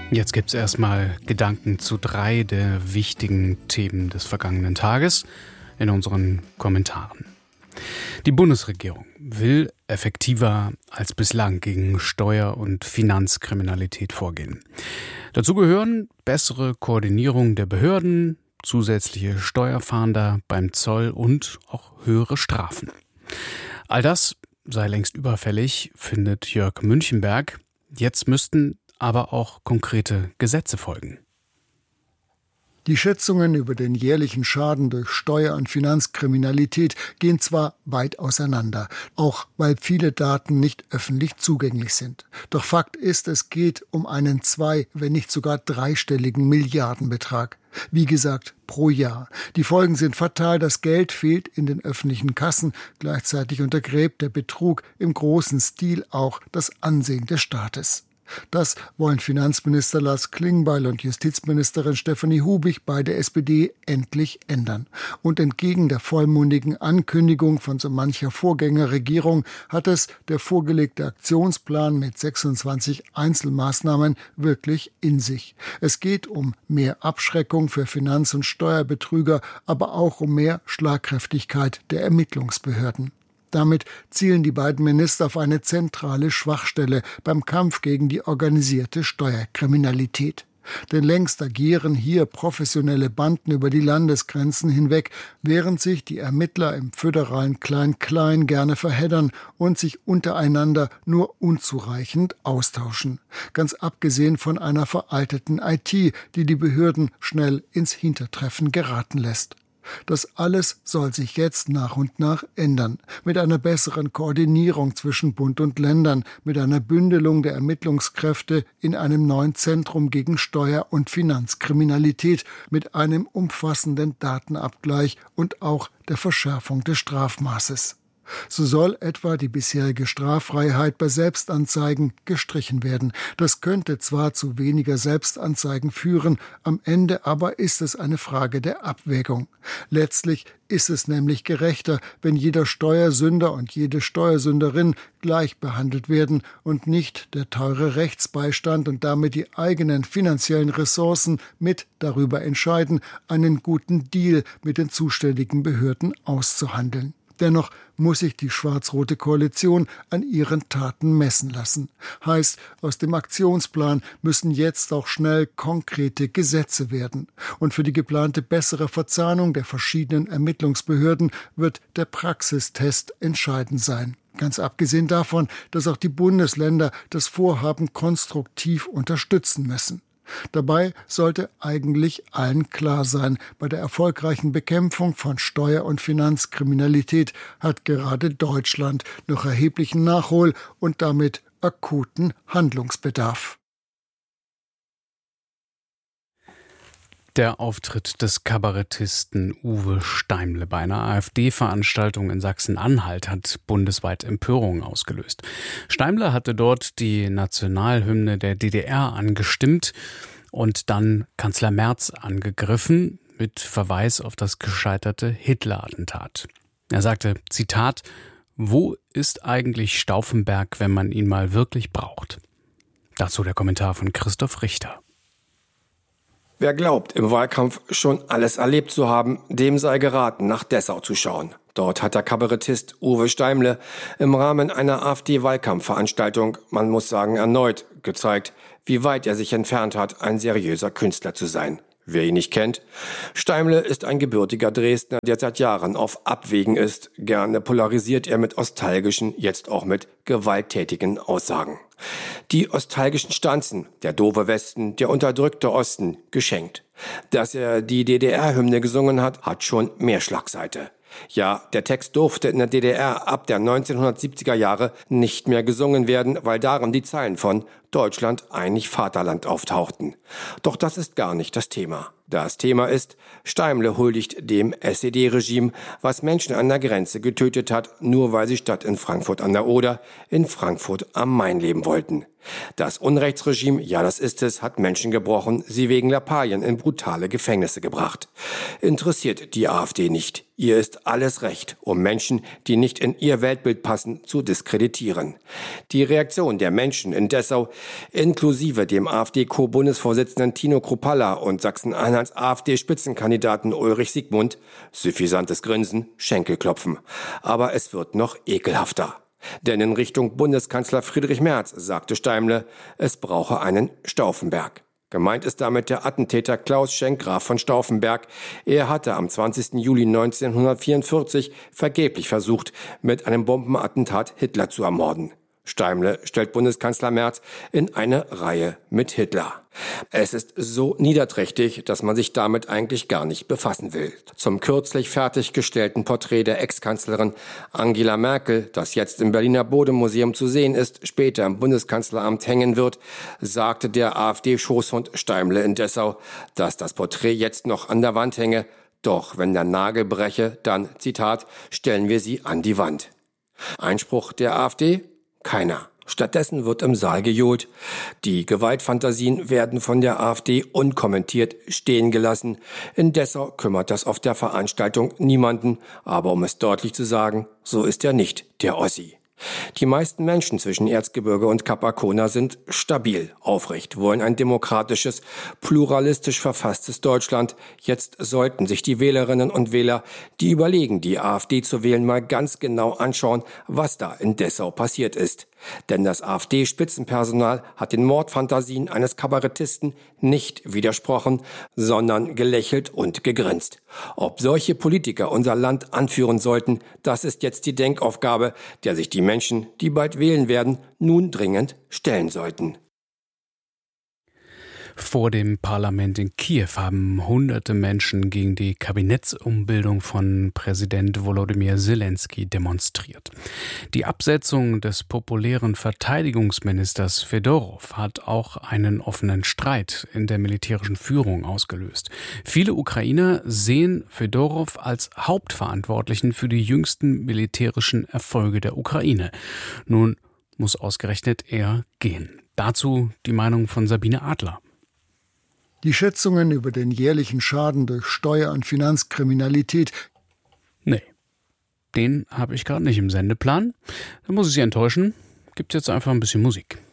Jetzt gibt's erstmal Gedanken zu 3 der wichtigen Themen des vergangenen Tages in unseren Kommentaren. Die Bundesregierung will effektiver als bislang gegen Steuer- und Finanzkriminalität vorgehen. Dazu gehören bessere Koordinierung der Behörden, zusätzliche Steuerfahnder beim Zoll und auch höhere Strafen. All das sei längst überfällig, findet Jörg Münchenberg. Jetzt müssten aber auch konkrete Gesetze folgen. Die Schätzungen über den jährlichen Schaden durch Steuer- und Finanzkriminalität gehen zwar weit auseinander, auch weil viele Daten nicht öffentlich zugänglich sind. Doch Fakt ist, es geht um einen 2-, wenn nicht sogar 3-stelligen Milliardenbetrag. Wie gesagt, pro Jahr. Die Folgen sind fatal, das Geld fehlt in den öffentlichen Kassen, gleichzeitig untergräbt der Betrug im großen Stil auch das Ansehen des Staates. Das wollen Finanzminister Lars Klingbeil und Justizministerin Stefanie Hubig bei der SPD endlich ändern. Und entgegen der vollmundigen Ankündigung von so mancher Vorgängerregierung hat es der vorgelegte Aktionsplan mit 26 Einzelmaßnahmen wirklich in sich. Es geht um mehr Abschreckung für Finanz- und Steuerbetrüger, aber auch um mehr Schlagkräftigkeit der Ermittlungsbehörden. Damit zielen die beiden Minister auf eine zentrale Schwachstelle beim Kampf gegen die organisierte Steuerkriminalität. Denn längst agieren hier professionelle Banden über die Landesgrenzen hinweg, während sich die Ermittler im föderalen Klein-Klein gerne verheddern und sich untereinander nur unzureichend austauschen. Ganz abgesehen von einer veralteten IT, die die Behörden schnell ins Hintertreffen geraten lässt. Das alles soll sich jetzt nach und nach ändern. Mit einer besseren Koordinierung zwischen Bund und Ländern, mit einer Bündelung der Ermittlungskräfte in einem neuen Zentrum gegen Steuer- und Finanzkriminalität, mit einem umfassenden Datenabgleich und auch der Verschärfung des Strafmaßes. So soll etwa die bisherige Straffreiheit bei Selbstanzeigen gestrichen werden. Das könnte zwar zu weniger Selbstanzeigen führen, am Ende aber ist es eine Frage der Abwägung. Letztlich ist es nämlich gerechter, wenn jeder Steuersünder und jede Steuersünderin gleich behandelt werden und nicht der teure Rechtsbeistand und damit die eigenen finanziellen Ressourcen mit darüber entscheiden, einen guten Deal mit den zuständigen Behörden auszuhandeln. Dennoch muss sich die schwarz-rote Koalition an ihren Taten messen lassen. Heißt, aus dem Aktionsplan müssen jetzt auch schnell konkrete Gesetze werden. Und für die geplante bessere Verzahnung der verschiedenen Ermittlungsbehörden wird der Praxistest entscheidend sein. Ganz abgesehen davon, dass auch die Bundesländer das Vorhaben konstruktiv unterstützen müssen. Dabei sollte eigentlich allen klar sein, bei der erfolgreichen Bekämpfung von Steuer- und Finanzkriminalität hat gerade Deutschland noch erheblichen Nachhol- und damit akuten Handlungsbedarf. Der Auftritt des Kabarettisten Uwe Steimle bei einer AfD-Veranstaltung in Sachsen-Anhalt hat bundesweit Empörung ausgelöst. Steimle hatte dort die Nationalhymne der DDR angestimmt und dann Kanzler Merz angegriffen mit Verweis auf das gescheiterte Hitler-Attentat. Er sagte, Zitat, wo ist eigentlich Stauffenberg, wenn man ihn mal wirklich braucht? Dazu der Kommentar von Christoph Richter. Wer glaubt, im Wahlkampf schon alles erlebt zu haben, dem sei geraten, nach Dessau zu schauen. Dort hat der Kabarettist Uwe Steimle im Rahmen einer AfD-Wahlkampfveranstaltung, man muss sagen erneut, gezeigt, wie weit er sich entfernt hat, ein seriöser Künstler zu sein. Wer ihn nicht kennt, Steimle ist ein gebürtiger Dresdner, der seit Jahren auf Abwägen ist. Gerne polarisiert er mit nostalgischen, jetzt auch mit gewalttätigen Aussagen. Die nostalgischen Stanzen, der doofe Westen, der unterdrückte Osten, geschenkt. Dass er die DDR-Hymne gesungen hat, hat schon mehr Schlagseite. Ja, der Text durfte in der DDR ab der 1970er Jahre nicht mehr gesungen werden, weil darin die Zeilen von Deutschland, eigentlich Vaterland auftauchten. Doch das ist gar nicht das Thema. Das Thema ist, Steimle huldigt dem SED-Regime, was Menschen an der Grenze getötet hat, nur weil sie statt in Frankfurt an der Oder in Frankfurt am Main leben wollten. Das Unrechtsregime, ja das ist es, hat Menschen gebrochen, sie wegen Lappalien in brutale Gefängnisse gebracht. Interessiert die AfD nicht. Ihr ist alles recht, um Menschen, die nicht in ihr Weltbild passen, zu diskreditieren. Die Reaktion der Menschen in Dessau, inklusive dem AfD-Co-Bundesvorsitzenden Tino Kruppalla und Sachsen-Anhalts AfD-Spitzenkandidaten Ulrich Siegmund, suffisantes Grinsen, Schenkelklopfen. Aber es wird noch ekelhafter. Denn in Richtung Bundeskanzler Friedrich Merz sagte Steimle, es brauche einen Stauffenberg. Gemeint ist damit der Attentäter Klaus Schenk Graf von Stauffenberg. Er hatte am 20. Juli 1944 vergeblich versucht, mit einem Bombenattentat Hitler zu ermorden. Steimle stellt Bundeskanzler Merz in eine Reihe mit Hitler. Es ist so niederträchtig, dass man sich damit eigentlich gar nicht befassen will. Zum kürzlich fertiggestellten Porträt der Ex-Kanzlerin Angela Merkel, das jetzt im Berliner Bode-Museum zu sehen ist, später im Bundeskanzleramt hängen wird, sagte der AfD-Schoßhund Steimle in Dessau, dass das Porträt jetzt noch an der Wand hänge. Doch wenn der Nagel breche, dann, Zitat, stellen wir sie an die Wand. Einspruch der AfD? Keiner. Stattdessen wird im Saal gejohlt. Die Gewaltfantasien werden von der AfD unkommentiert stehen gelassen. In Dessau kümmert das auf der Veranstaltung niemanden. Aber um es deutlich zu sagen, so ist er nicht, der Ossi. Die meisten Menschen zwischen Erzgebirge und Kap Arkona sind stabil, aufrecht, wollen ein demokratisches, pluralistisch verfasstes Deutschland. Jetzt sollten sich die Wählerinnen und Wähler, die überlegen, die AfD zu wählen, mal ganz genau anschauen, was da in Dessau passiert ist. Denn das AfD-Spitzenpersonal hat den Mordfantasien eines Kabarettisten nicht widersprochen, sondern gelächelt und gegrinst. Ob solche Politiker unser Land anführen sollten, das ist jetzt die Denkaufgabe, der sich die Menschen, die bald wählen werden, nun dringend stellen sollten. Vor dem Parlament in Kiew haben hunderte Menschen gegen die Kabinettsumbildung von Präsident Volodymyr Zelensky demonstriert. Die Absetzung des populären Verteidigungsministers Fedorow hat auch einen offenen Streit in der militärischen Führung ausgelöst. Viele Ukrainer sehen Fedorow als Hauptverantwortlichen für die jüngsten militärischen Erfolge der Ukraine. Nun muss ausgerechnet er gehen. Dazu die Meinung von Sabine Adler. Die Schätzungen über den jährlichen Schaden durch Steuer- und Finanzkriminalität. Nee, den habe ich gerade nicht im Sendeplan. Da muss ich Sie enttäuschen. Gibt jetzt einfach ein bisschen Musik.